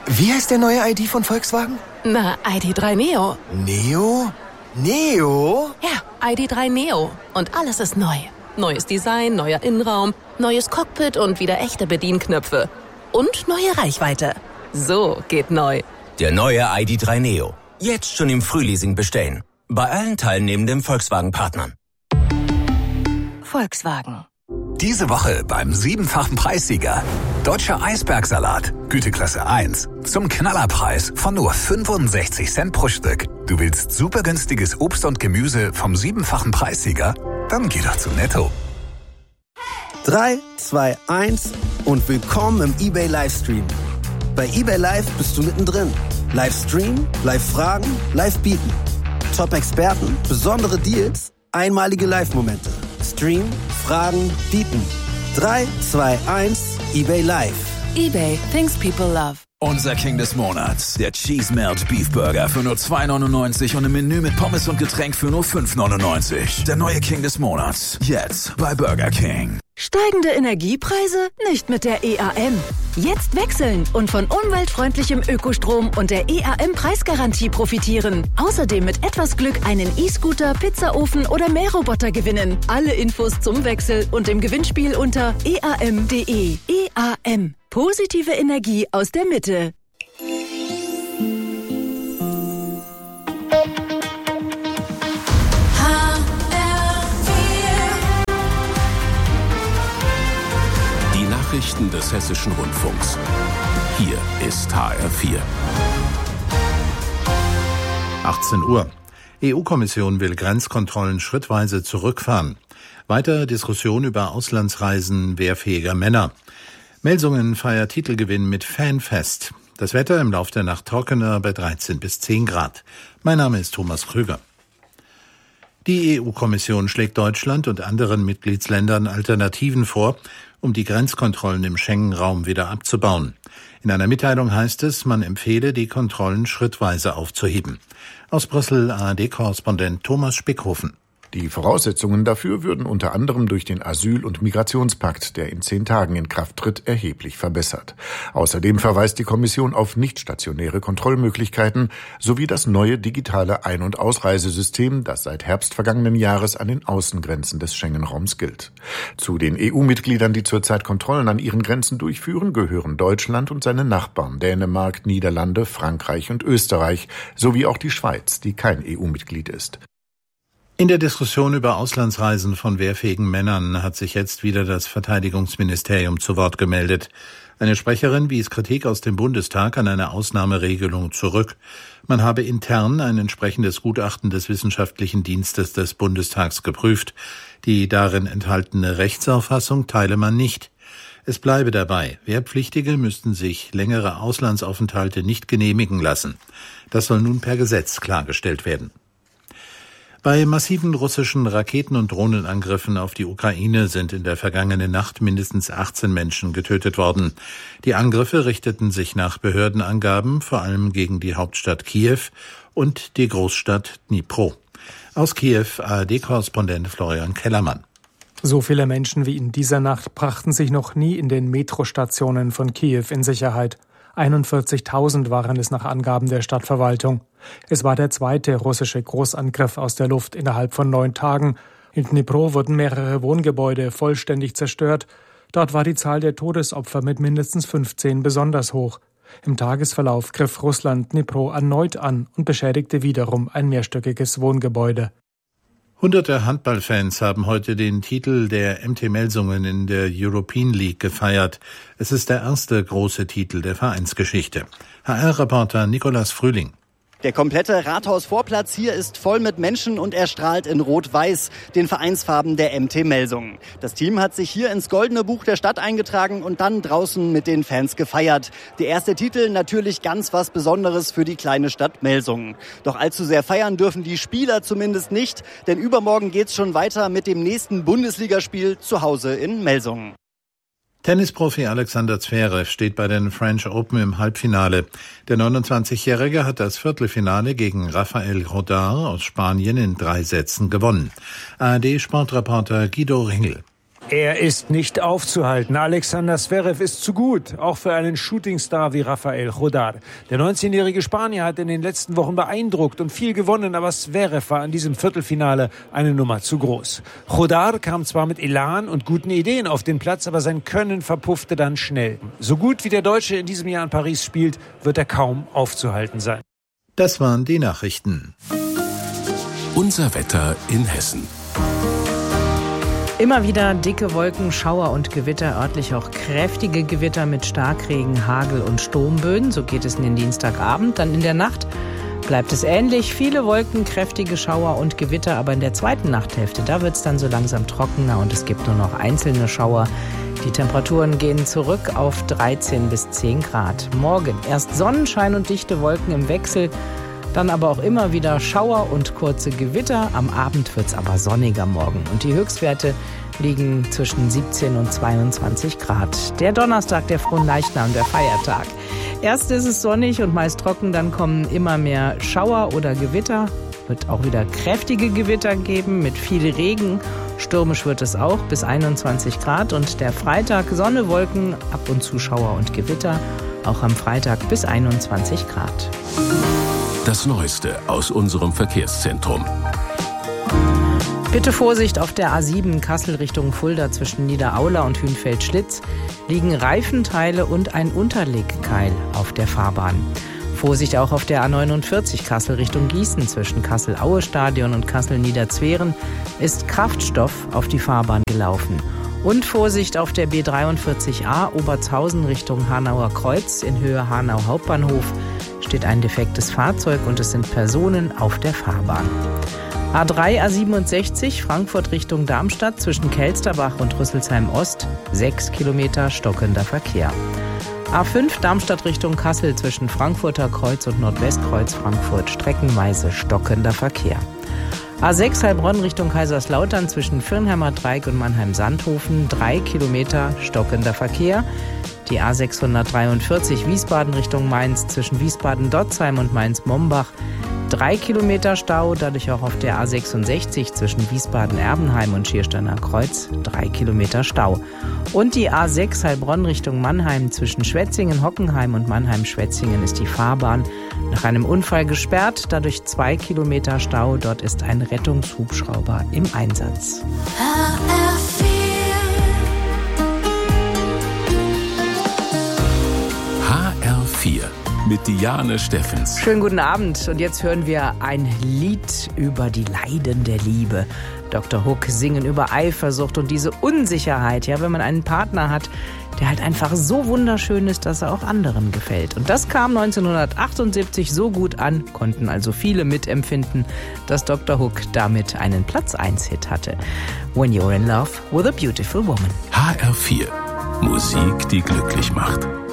Wie heißt der neue ID von Volkswagen? Na, ID.3 Neo. Neo? Neo? Ja, ID.3 Neo. Und alles ist neu. Neues Design, neuer Innenraum, neues Cockpit und wieder echte Bedienknöpfe. Und neue Reichweite. So geht neu. Der neue ID.3 Neo. Jetzt schon im Frühleasing bestellen. Bei allen teilnehmenden Volkswagen-Partnern. Volkswagen. Diese Woche beim 7-fachen Preissieger. Deutscher Eisbergsalat, Güteklasse 1. Zum Knallerpreis von nur 65 Cent pro Stück. Du willst super günstiges Obst und Gemüse vom 7-fachen Preissieger? Dann geh doch zu Netto. 3, 2, 1 und willkommen im eBay Livestream. Bei eBay Live bist du mittendrin. Livestream, Live-Fragen, Live-Bieten. Top-Experten, besondere Deals, einmalige Live-Momente. Stream, Fragen, Bieten. 3, 2, 1, eBay Live. eBay, things people love. Unser King des Monats, der Cheese Melt Beef Burger für nur $2,99 und im Menü mit Pommes und Getränk für nur $5,99. Der neue King des Monats, jetzt bei Burger King. Steigende Energiepreise? Nicht mit der EAM. Jetzt wechseln und von umweltfreundlichem Ökostrom und der EAM-Preisgarantie profitieren. Außerdem mit etwas Glück einen E-Scooter, Pizzaofen oder Mähroboter gewinnen. Alle Infos zum Wechsel und im Gewinnspiel unter eam.de. EAM. Positive Energie aus der Mitte. Nachrichten des Hessischen Rundfunks. Hier ist HR4. 18 Uhr. EU-Kommission will Grenzkontrollen schrittweise zurückfahren. Weitere Diskussion über Auslandsreisen wehrfähiger Männer. Melsungen feiert Titelgewinn mit Fanfest. Das Wetter im Lauf der Nacht trockener bei 13 bis 10 Grad. Mein Name ist Thomas Krüger. Die EU-Kommission schlägt Deutschland und anderen Mitgliedsländern Alternativen vor, um die Grenzkontrollen im Schengen-Raum wieder abzubauen. In einer Mitteilung heißt es, man empfehle, die Kontrollen schrittweise aufzuheben. Aus Brüssel ARD-Korrespondent Thomas Spickhofen. Die Voraussetzungen dafür würden unter anderem durch den Asyl- und Migrationspakt, der in 10 Tagen in Kraft tritt, erheblich verbessert. Außerdem verweist die Kommission auf nicht-stationäre Kontrollmöglichkeiten sowie das neue digitale Ein- und Ausreisesystem, das seit Herbst vergangenen Jahres an den Außengrenzen des Schengen-Raums gilt. Zu den EU-Mitgliedern, die zurzeit Kontrollen an ihren Grenzen durchführen, gehören Deutschland und seine Nachbarn Dänemark, Niederlande, Frankreich und Österreich sowie auch die Schweiz, die kein EU-Mitglied ist. In der Diskussion über Auslandsreisen von wehrfähigen Männern hat sich jetzt wieder das Verteidigungsministerium zu Wort gemeldet. Eine Sprecherin wies Kritik aus dem Bundestag an einer Ausnahmeregelung zurück. Man habe intern ein entsprechendes Gutachten des Wissenschaftlichen Dienstes des Bundestags geprüft. Die darin enthaltene Rechtsauffassung teile man nicht. Es bleibe dabei, Wehrpflichtige müssten sich längere Auslandsaufenthalte nicht genehmigen lassen. Das soll nun per Gesetz klargestellt werden. Bei massiven russischen Raketen- und Drohnenangriffen auf die Ukraine sind in der vergangenen Nacht mindestens 18 Menschen getötet worden. Die Angriffe richteten sich nach Behördenangaben vor allem gegen die Hauptstadt Kiew und die Großstadt Dnipro. Aus Kiew ARD-Korrespondent Florian Kellermann. So viele Menschen wie in dieser Nacht brachten sich noch nie in den Metrostationen von Kiew in Sicherheit. 41.000 waren es nach Angaben der Stadtverwaltung. Es war der zweite russische Großangriff aus der Luft innerhalb von 9 Tagen. In Dnipro wurden mehrere Wohngebäude vollständig zerstört. Dort war die Zahl der Todesopfer mit mindestens 15 besonders hoch. Im Tagesverlauf griff Russland Dnipro erneut an und beschädigte wiederum ein mehrstöckiges Wohngebäude. Hunderte Handballfans haben heute den Titel der MT Melsungen in der European League gefeiert. Es ist der erste große Titel der Vereinsgeschichte. HR-Reporter Nikolas Frühling. Der komplette Rathausvorplatz hier ist voll mit Menschen und er strahlt in Rot-Weiß, den Vereinsfarben der MT Melsungen. Das Team hat sich hier ins Goldene Buch der Stadt eingetragen und dann draußen mit den Fans gefeiert. Der erste Titel natürlich ganz was Besonderes für die kleine Stadt Melsungen. Doch allzu sehr feiern dürfen die Spieler zumindest nicht, denn übermorgen geht's schon weiter mit dem nächsten Bundesligaspiel zu Hause in Melsungen. Tennisprofi Alexander Zverev steht bei den French Open im Halbfinale. Der 29-Jährige hat das Viertelfinale gegen Rafael Rodar aus Spanien in 3 Sätzen gewonnen. ARD-Sportreporter Guido Ringel. Er ist nicht aufzuhalten. Alexander Zverev ist zu gut, auch für einen Shootingstar wie Rafael Jodar. Der 19-jährige Spanier hat in den letzten Wochen beeindruckt und viel gewonnen, aber Zverev war in diesem Viertelfinale eine Nummer zu groß. Jodar kam zwar mit Elan und guten Ideen auf den Platz, aber sein Können verpuffte dann schnell. So gut wie der Deutsche in diesem Jahr in Paris spielt, wird er kaum aufzuhalten sein. Das waren die Nachrichten. Unser Wetter in Hessen. Immer wieder dicke Wolken, Schauer und Gewitter, örtlich auch kräftige Gewitter mit Starkregen, Hagel und Sturmböen. So geht es in den Dienstagabend. Dann in der Nacht bleibt es ähnlich. Viele Wolken, kräftige Schauer und Gewitter. Aber in der zweiten Nachthälfte, da wird es dann so langsam trockener und es gibt nur noch einzelne Schauer. Die Temperaturen gehen zurück auf 13 bis 10 Grad. Morgen erst Sonnenschein und dichte Wolken im Wechsel. Dann aber auch immer wieder Schauer und kurze Gewitter. Am Abend wird es aber sonniger morgen. Und die Höchstwerte liegen zwischen 17 und 22 Grad. Der Donnerstag, der Fronleichnam, der Feiertag. Erst ist es sonnig und meist trocken, dann kommen immer mehr Schauer oder Gewitter. Wird auch wieder kräftige Gewitter geben mit viel Regen. Stürmisch wird es auch bis 21 Grad. Und der Freitag, Sonne, Wolken, ab und zu Schauer und Gewitter. Auch am Freitag bis 21 Grad. Das Neueste aus unserem Verkehrszentrum. Bitte Vorsicht auf der A7 Kassel Richtung Fulda zwischen Niederaula und Hünfeld-Schlitz liegen Reifenteile und ein Unterlegkeil auf der Fahrbahn. Vorsicht auch auf der A49 Kassel Richtung Gießen zwischen Kassel-Aue-Stadion und Kassel-Niederzweren ist Kraftstoff auf die Fahrbahn gelaufen. Und Vorsicht auf der B43a Obertshausen Richtung Hanauer Kreuz in Höhe Hanau Hauptbahnhof steht ein defektes Fahrzeug und es sind Personen auf der Fahrbahn. A3, A67 Frankfurt Richtung Darmstadt zwischen Kelsterbach und Rüsselsheim Ost 6 Kilometer stockender Verkehr. A5 Darmstadt Richtung Kassel zwischen Frankfurter Kreuz und Nordwestkreuz Frankfurt streckenweise stockender Verkehr. A6 Heilbronn Richtung Kaiserslautern zwischen Firnheimer Dreieck und Mannheim-Sandhofen 3 Kilometer stockender Verkehr. Die A643 Wiesbaden Richtung Mainz zwischen Wiesbaden-Dotzheim und Mainz-Mombach 3 Kilometer Stau, dadurch auch auf der A66 zwischen Wiesbaden-Erbenheim und Schiersteiner Kreuz 3 Kilometer Stau. Und die A6 Heilbronn Richtung Mannheim zwischen Schwetzingen-Hockenheim und Mannheim-Schwetzingen ist die Fahrbahn nach einem Unfall gesperrt, dadurch 2 Kilometer Stau. Dort ist ein Rettungshubschrauber im Einsatz. HR4 mit Diane Steffens. Schönen guten Abend und jetzt hören wir ein Lied über die Leiden der Liebe. Dr. Hook singen über Eifersucht und diese Unsicherheit, ja, wenn man einen Partner hat, der halt einfach so wunderschön ist, dass er auch anderen gefällt. Und das kam 1978 so gut an, konnten also viele mitempfinden, dass Dr. Hook damit einen Platz-1-Hit hatte. When You're in Love with a Beautiful Woman. HR4. Musik, die glücklich macht.